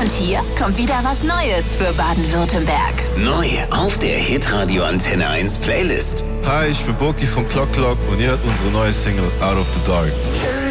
Und hier kommt wieder was Neues für Baden-Württemberg. Neu auf der Hitradio Antenne 1 Playlist. Hi, ich bin Boki von Clock Clock und ihr hört unsere neue Single Out of the Dark.